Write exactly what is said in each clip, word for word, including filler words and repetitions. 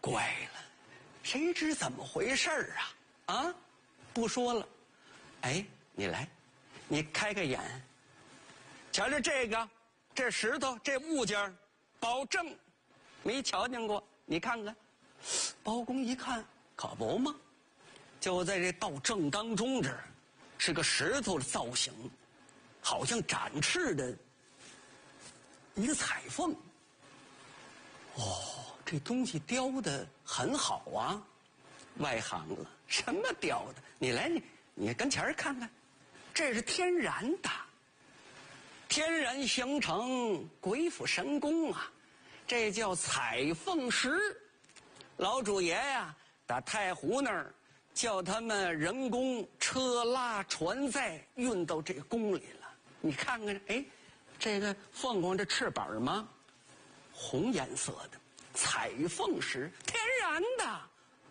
怪了，谁知怎么回事啊？啊，不说了。哎，你来，你开开眼，瞧瞧这个，这石头，这物件，保证没瞧见过。你看看，包公一看，可不吗？就在这道正当中，这儿是个石头的造型，好像展翅的一个彩凤。哦，这东西雕的很好啊，外行了，什么雕的？你来，你你跟前儿看看，这是天然的，天然形成，鬼斧神工啊！这叫彩凤石。老主爷呀，打太湖那儿叫他们人工车拉船载运到这宫里了。你看看，哎，这个凤凰这翅膀吗？红颜色的彩凤石，天然的。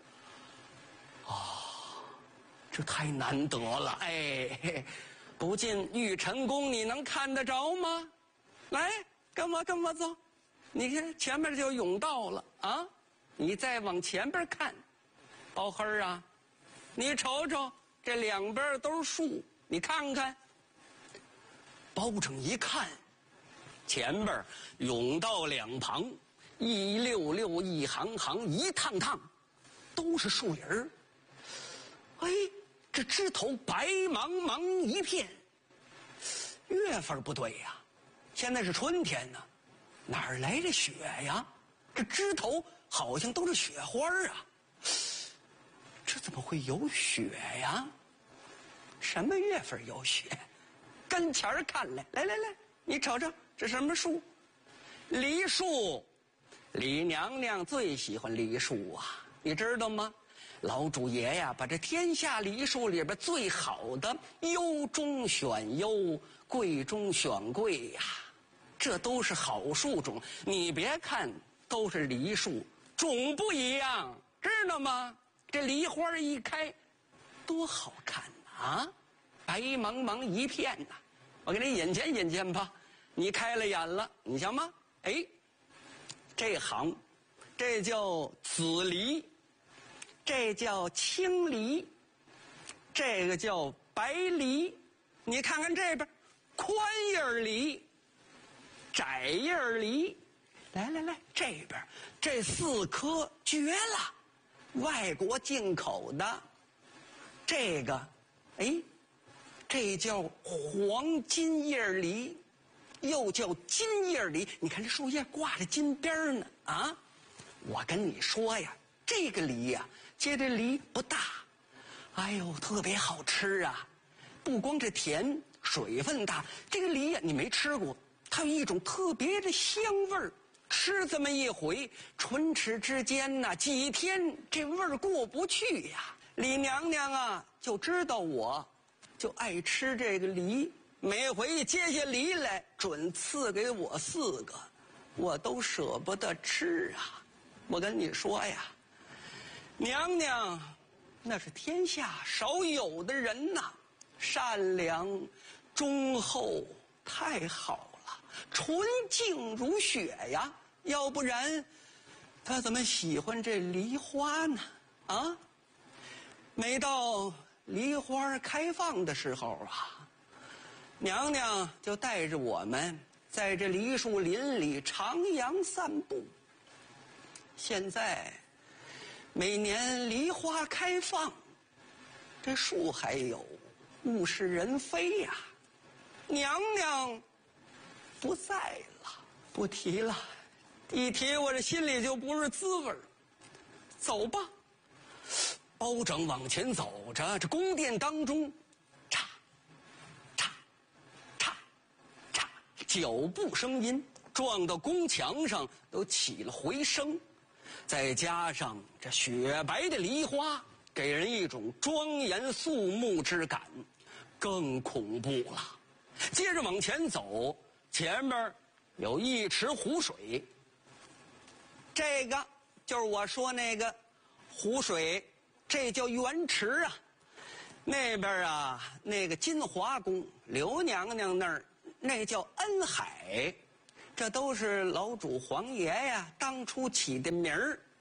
哦，这太难得了，哎，不进玉晨宫你能看得着吗？来，跟我跟我走，你看前面就甬道了啊，你再往前边看，包黑儿啊，你瞅瞅这两边都是树，你看看。包拯一看，前边甬道两旁一溜溜一行行一趟趟都是树林儿，哎，这枝头白茫茫一片，月份不对呀，现在是春天呢，哪儿来的雪呀？这枝头好像都是雪花啊，这怎么会有雪呀？什么月份有雪？跟前儿看来，来来来，你瞅瞅这什么树？梨树。李娘娘最喜欢梨树啊，你知道吗？老主爷呀，把这天下梨树里边最好的优中选优，贵中选贵呀，这都是好树种。你别看都是梨树，种不一样，知道吗？这梨花一开，多好看啊！白茫茫一片呐、啊，我给你引荐引荐吧，你开了眼了，你瞧吗？哎，这行，这叫紫梨，这叫青梨，这个叫白梨。你看看这边，宽叶梨、窄叶梨，来来来，这边这四棵绝了，外国进口的。这个，哎，这叫黄金叶梨，又叫金叶梨。你看这树叶挂着金边呢啊！我跟你说呀，这个梨呀，接着梨不大，哎呦，特别好吃啊！不光这甜，水分大，这个梨呀，你没吃过，它有一种特别的香味儿。吃这么一回，唇齿之间呐，几天这味儿过不去呀。李娘娘啊，就知道我就爱吃这个梨，每回接下梨来，准赐给我四个，我都舍不得吃啊。我跟你说呀，娘娘那是天下少有的人呐，善良忠厚，太好了，纯净如雪呀，要不然他怎么喜欢这梨花呢？啊，每到梨花开放的时候啊，娘娘就带着我们在这梨树林里徜徉散步。现在每年梨花开放，这树还有，物是人非呀、啊，娘娘不在了，不提了，一提我这心里就不是滋味。走吧。包拯往前走着，这宫殿当中，嚓嚓嚓嚓，脚步声音撞到宫墙上都起了回声，再加上这雪白的梨花，给人一种庄严肃穆之感，更恐怖了。接着往前走，前面有一池湖水，这个就是我说那个湖水，这叫元池啊。那边啊，那个金华宫刘娘娘那儿，那叫恩海，这都是老主皇爷呀当初起的名儿。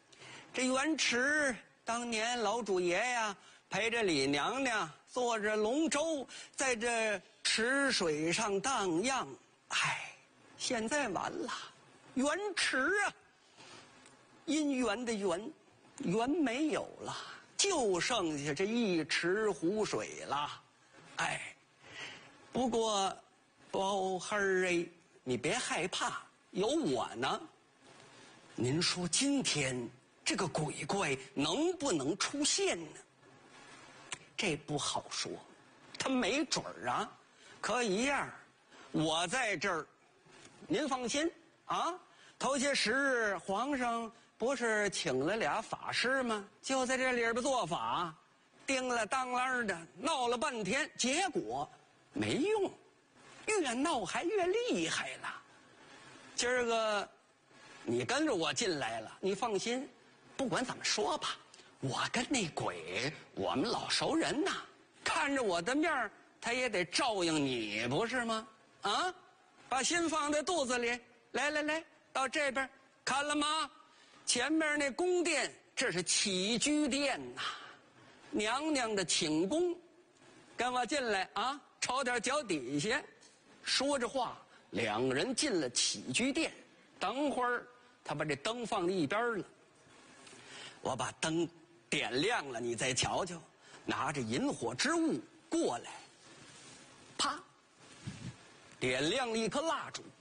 这元池当年老主爷呀，陪着李娘娘坐着龙舟，在这池水上荡漾。哎，现在完了，元池啊，姻缘的缘，缘没有了，就剩下这一池湖水了。哎，不过包黑儿哎，你别害怕，有我呢。您说今天这个鬼怪能不能出现呢？这不好说，他没准儿啊。可一样，我在这儿，您放心啊。头些时日，皇上不是请了俩法师吗？就在这里边做法，叮了当啷的闹了半天，结果没用，越闹还越厉害了。今儿个你跟着我进来了，你放心，不管怎么说吧，我跟那鬼我们老熟人呐，看着我的面儿他也得照应你，不是吗？啊，把心放在肚子里，来来来，到这边看了吗？前面那宫殿，这是起居殿呐，娘娘的寝宫。跟我进来啊，瞅点脚底下。说着话，两个人进了起居殿。等会儿，他把这灯放在一边了。我把灯点亮了，你再瞧瞧。拿着引火之物过来，啪，点亮了一颗蜡烛。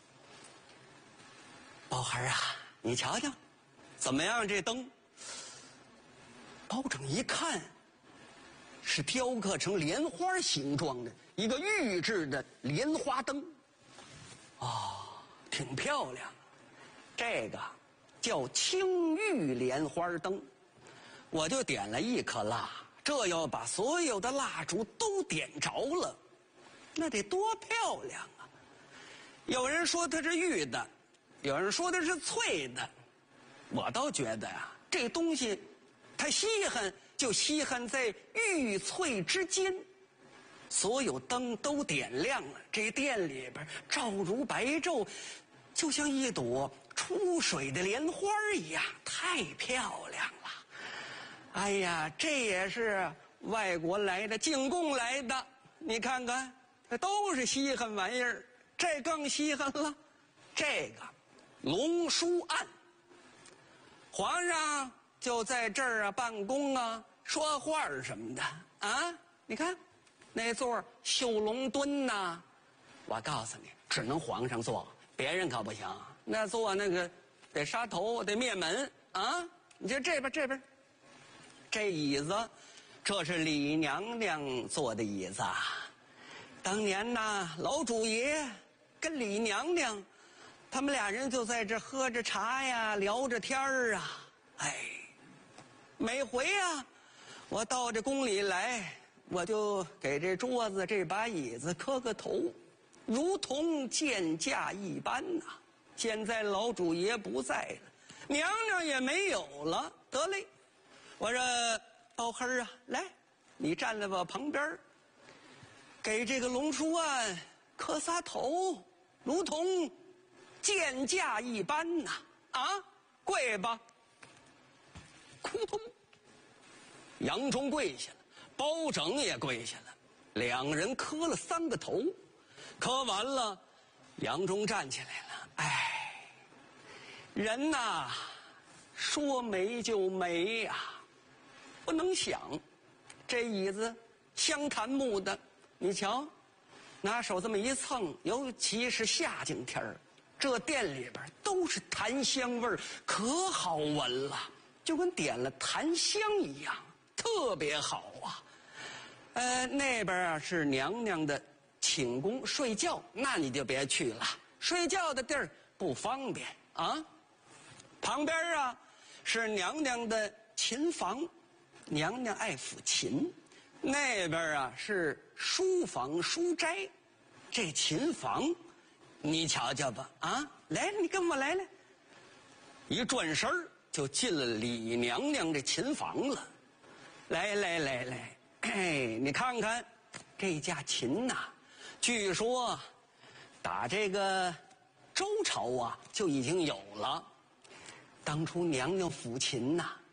宝孩儿啊，你瞧瞧，怎么样？这灯？包拯一看，是雕刻成莲花形状的一个玉制的莲花灯。哦，挺漂亮。这个叫青玉莲花灯。我就点了一颗蜡，这要把所有的蜡烛都点着了，那得多漂亮啊！有人说它是玉的，有人说它是翠的，我倒觉得呀、啊，这东西它稀罕就稀罕在玉翠之间。所有灯都点亮了，这店里边照如白昼，就像一朵出水的莲花一样，太漂亮了。哎呀，这也是外国来的进贡来的，你看看，这都是稀罕玩意儿。这更稀罕了，这个龙书案，皇上就在这儿啊办公啊，说话什么的啊。你看那座绣龙墩呐，我告诉你，只能皇上坐，别人可不行。那坐那个得杀头，得灭门啊！你就这边这边。这椅子，这是李娘娘坐的椅子。当年呐，老主爷跟李娘娘，他们俩人就在这喝着茶呀，聊着天儿啊。哎，每回啊，我到这宫里来，我就给这桌子这把椅子磕个头，如同见驾一般呐、啊。现在老主爷不在了，娘娘也没有了，得嘞。我说包黑儿啊，来，你站在我旁边，给这个龙书案磕仨头，如同见驾一般呐！啊，跪吧！扑通，杨忠跪下了，包拯也跪下了，两个人磕了三个头，磕完了，杨忠站起来了。哎，人呐，说没就没呀、啊。不能想，这椅子香檀木的，你瞧，拿手这么一蹭，尤其是夏景天儿，这店里边都是檀香味儿，可好闻了，就跟点了檀香一样，特别好啊。呃，那边啊是娘娘的寝宫睡觉，那你就别去了，睡觉的地儿不方便啊。旁边啊是娘娘的琴房。娘娘爱抚琴，那边啊是书房书斋，这琴房，你瞧瞧吧啊！来，你跟我来来。一转身就进了李娘娘这琴房了。来来来来，哎，你看看这架琴呐、啊，据说打这个周朝啊就已经有了。当初娘娘抚琴呐、啊。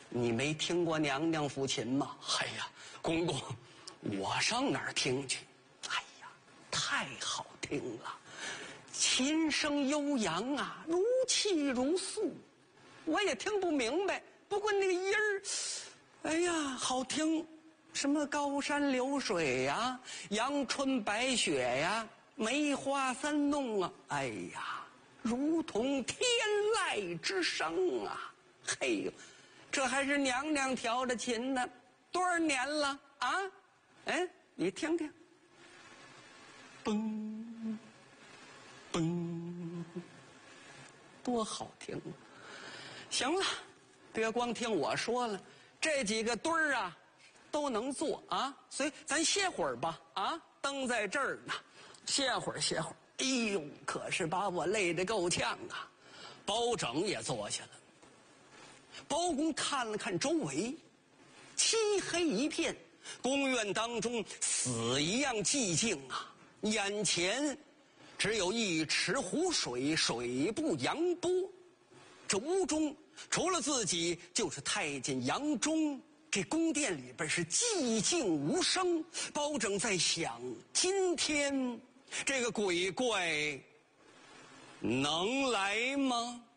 你没听过娘娘抚琴吗？哎呀，公公，我上哪儿听去？哎呀，太好听了，琴声悠扬啊，如泣如诉。我也听不明白，不过那个音儿，哎呀，好听。什么高山流水呀、啊，阳春白雪呀、啊，梅花三弄啊，哎呀，如同天籁之声啊！嘿呦，这还是娘娘调的琴呢，多少年了啊？哎，你听听，嘣嘣，多好听啊！行了，别光听我说了，这几个墩儿啊。都能做啊，所以咱歇会儿吧啊！灯在这儿呢，歇会儿歇会儿。哎呦，可是把我累得够呛啊！包拯也坐下了。包公看了看周围，漆黑一片，宫院当中死一样寂静啊！眼前只有一池湖水，水不扬波。这屋中除了自己，就是太监杨忠。这宫殿里边是寂静无声，包拯在想：今天这个鬼怪能来吗？